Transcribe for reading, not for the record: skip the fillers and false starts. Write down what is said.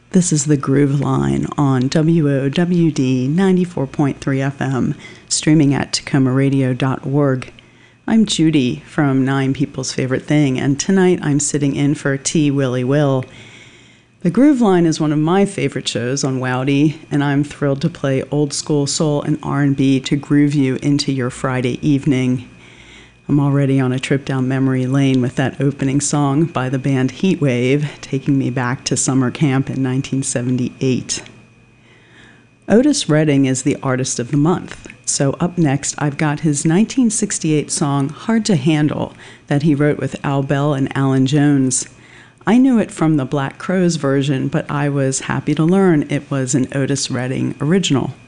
This is the Groove Line on WOWD 94.3 FM, streaming at TacomaRadio.org. I'm Judy from Nine People's Favorite Thing, and tonight I'm sitting in for T. Willie Will. The Groove Line is one of my favorite shows on WOWD, and I'm thrilled to play old school soul and R&B to groove you into your Friday evening. I'm already on a trip down memory lane with that opening song by the band Heatwave, taking me back to summer camp in 1978. Otis Redding is the artist of the month, so up next I've got his 1968 song Hard to Handle that he wrote with Al Bell and Alan Jones. I knew it from the Black Crowes version, but I was happy to learn it was an Otis Redding original.